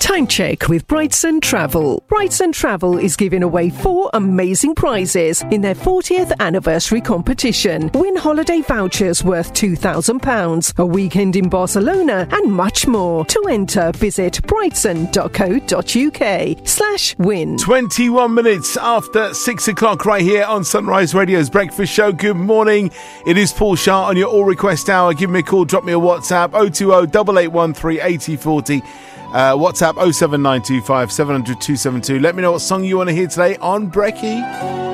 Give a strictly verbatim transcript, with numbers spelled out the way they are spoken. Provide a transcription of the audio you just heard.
Time check with Brightson Travel. Brightson Travel is giving away four amazing prizes in their fortieth anniversary competition. Win holiday vouchers worth two thousand pounds, a weekend in Barcelona, and much more. To enter, visit brightson.co.uk slash win. twenty-one minutes after six o'clock right here on Sunrise Radio's Breakfast Show. Good morning. It is Paul Shah on your all request hour. Give me a call, drop me a WhatsApp, oh two oh, eight eight one three, eight oh four oh. Uh, WhatsApp oh seven nine two five, seven hundred, two seven two. Let me know what song you want to hear today on Brekkie.